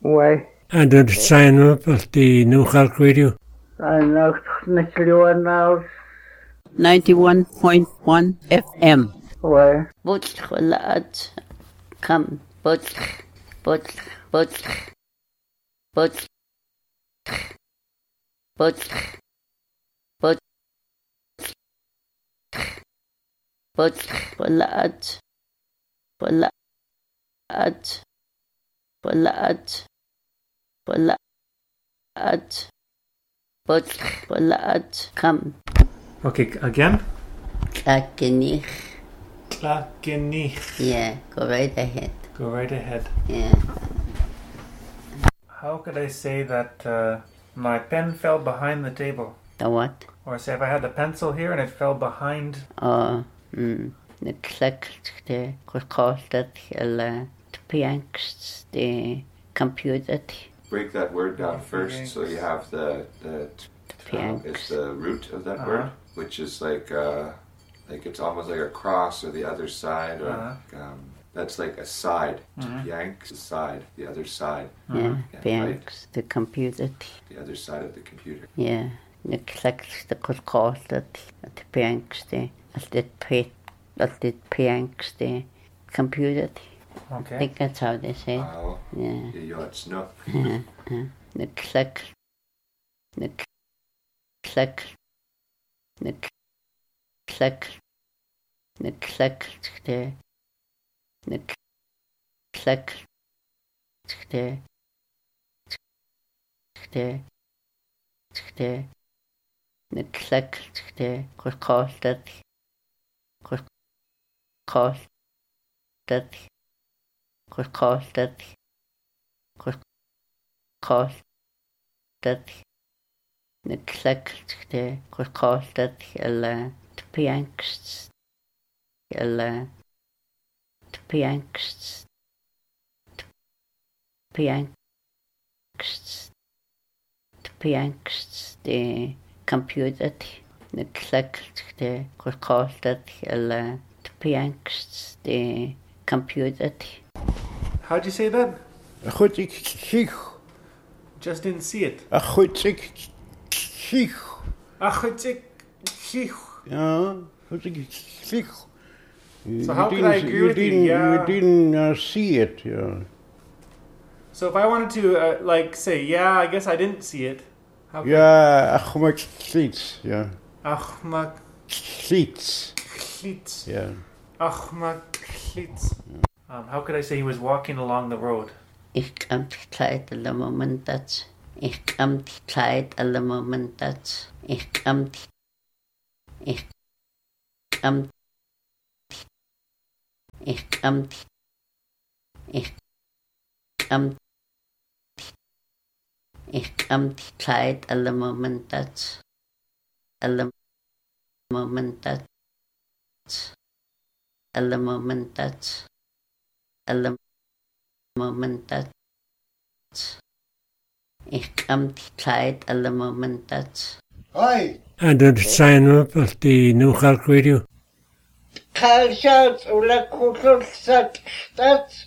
Why? And the sign up of the New Halk Radio. I know now. 91.1 FM. Why? Butch come Butch Butch Butch Butch Butch Butch Butch Butch Butch Butch Butch come. Okay, again? Klagenich. Klagenich. Yeah, go right ahead. Go right ahead. Yeah. How could I say that my pen fell behind the table? The what? Or say if I had the pencil here and it fell behind... The click, the recorded, the pianks, the computer. Break that word down first, so you have the it's the root of that word, which is like it's almost like a cross or the other side, or that's like a side. Yanks, the side, the other side. Yeah, pianks, the computer. The other side of the computer. Yeah, the clicks, the recorded, the pianks, the pianks, the computer. Okay. I think that's how they say it. Wow. Yeah. Yeah, it's not. The click, the click, the click, the click, the click, the click, the recorded, the click, the recorded, the pianks, the pianks, the computer, the click, the recorded, the pianks, the computer. How'd you say that? Achutik. Just didn't see it. Achutik. Achutik. Yeah, achutik. So how could I agree with you? Yeah. You didn't see it, yeah. So if I wanted to, say, yeah, I guess I didn't see it. How could Yeah, achmak slits, yeah. Achmak Slits. Klitz. Yeah. Achmak Klitz. How could I say he was walking along the road? Ich kam die Zeit alle Momentats. Ich kam die Zeit alle Momentats. Ich kam die Zeit alle Momentats. Alle Momentats. Alle Momentats. Alle Momentats. Ich kam die Zeit alle Momentats. Hi. And the sign up of the New Halk Radio. Kalshat ula kutul stat.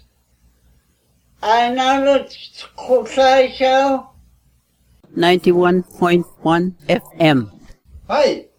Einanut kutai show. 91.1 FM. Hi.